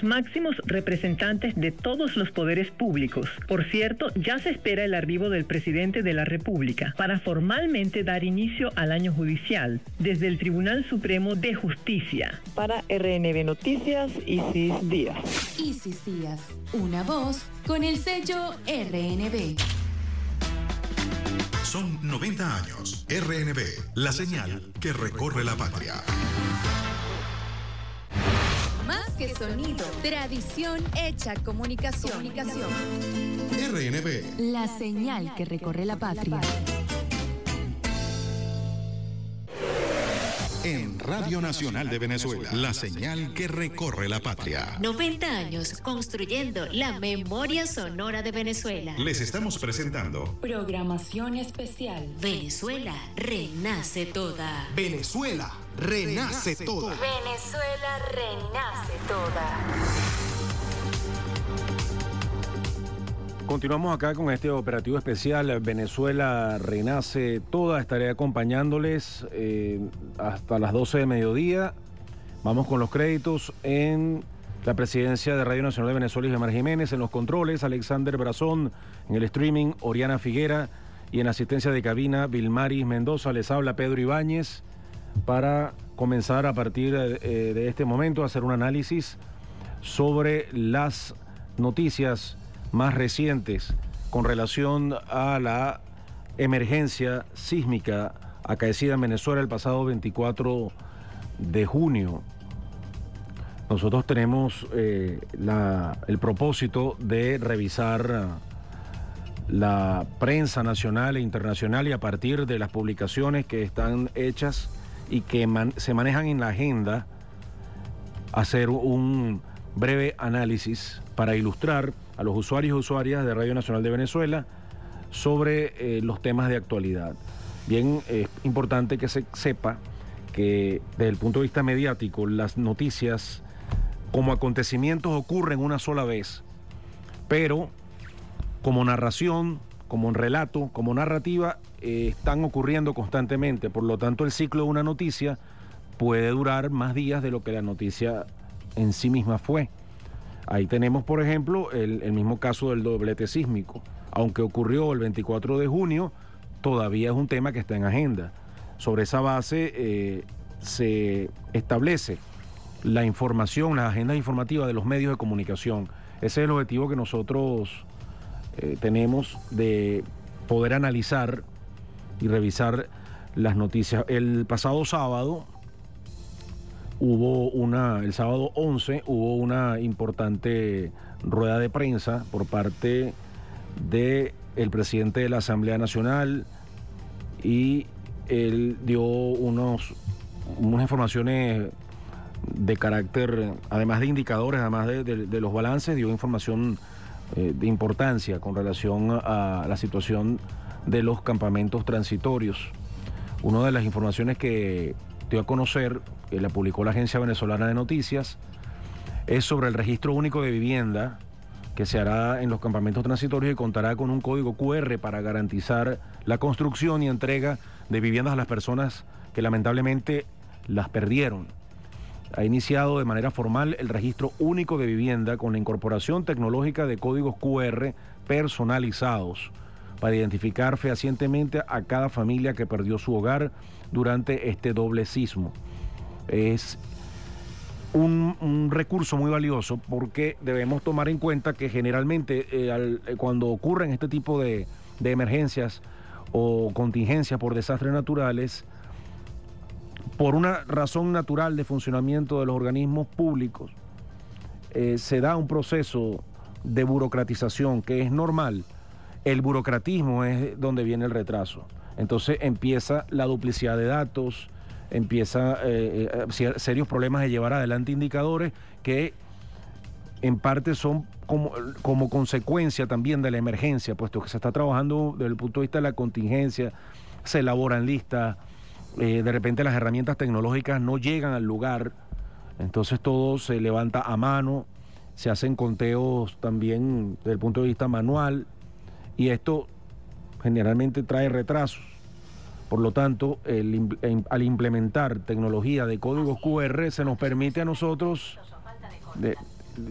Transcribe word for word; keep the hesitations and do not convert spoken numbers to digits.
los máximos representantes de todos los poderes públicos. Por cierto, ya se espera el arribo del presidente de la República para formalmente dar inicio al año judicial desde el Tribunal Supremo de Justicia. Para R N B Noticias, Isis Díaz. Isis Díaz, una voz con el sello R N B. Son noventa años. R N B, la señal que recorre la patria. Más que sonido, tradición hecha comunicación. comunicación. R N B, la señal que recorre la patria. En Radio Nacional de Venezuela, la señal que recorre la patria. noventa años construyendo la memoria sonora de Venezuela. Les estamos presentando Programación especial. Venezuela renace toda. Venezuela renace toda. Venezuela renace toda. Continuamos acá con este operativo especial Venezuela Renace Toda. Estaré acompañándoles eh, hasta las doce de mediodía. Vamos con los créditos en la presidencia de Radio Nacional de Venezuela, Ismael Jiménez, en los controles, Alexander Brazón, en el streaming, Oriana Figuera, y en asistencia de cabina, Vilmaris Mendoza. Les habla Pedro Ibáñez para comenzar a partir eh, de este momento a hacer un análisis sobre las noticias más recientes con relación a la emergencia sísmica acaecida en Venezuela el pasado veinticuatro de junio. Nosotros tenemos eh, la, el propósito de revisar la prensa nacional e internacional y a partir de las publicaciones que están hechas y que man, se manejan en la agenda, hacer un breve análisis para ilustrar a los usuarios y usuarias de Radio Nacional de Venezuela sobre eh, los temas de actualidad. Bien, es importante que se sepa que desde el punto de vista mediático las noticias como acontecimientos ocurren una sola vez, pero como narración, como en relato, como narrativa, eh, están ocurriendo constantemente. Por lo tanto, el ciclo de una noticia puede durar más días de lo que la noticia en sí misma fue. Ahí tenemos, por ejemplo, el, el mismo caso del doblete sísmico. Aunque ocurrió el veinticuatro de junio, todavía es un tema que está en agenda. Sobre esa base eh, se establece la información, las agendas informativas de los medios de comunicación. Ese es el objetivo que nosotros eh, tenemos de poder analizar y revisar las noticias. El pasado sábado hubo una, el sábado once, hubo una importante rueda de prensa por parte del presidente de la Asamblea Nacional y él dio unos, unas informaciones de carácter, además de indicadores, además de, de, de los balances, dio información eh, de importancia con relación a la situación de los campamentos transitorios. Una de las informaciones que dio a conocer, que la publicó la Agencia Venezolana de Noticias, es sobre el registro único de vivienda que se hará en los campamentos transitorios y contará con un código cu erre para garantizar la construcción y entrega de viviendas a las personas que lamentablemente las perdieron. Ha iniciado de manera formal el registro único de vivienda con la incorporación tecnológica de códigos cu erre personalizados para identificar fehacientemente a cada familia que perdió su hogar durante este doble sismo. Es un, un recurso muy valioso porque debemos tomar en cuenta que generalmente eh, al, eh, cuando ocurren este tipo de, de emergencias o contingencias por desastres naturales, por una razón natural de funcionamiento de los organismos públicos, eh, se da un proceso de burocratización que es normal. El burocratismo es donde viene el retraso. Entonces empieza la duplicidad de datos, empieza eh, eh, serios problemas de llevar adelante indicadores que en parte son como, como consecuencia también de la emergencia, puesto que se está trabajando desde el punto de vista de la contingencia, se elaboran listas, eh, de repente las herramientas tecnológicas no llegan al lugar, entonces todo se levanta a mano, se hacen conteos también desde el punto de vista manual, y esto generalmente trae retrasos. Por lo tanto, el, el, al implementar tecnología de códigos cu erre, se nos permite a nosotros de,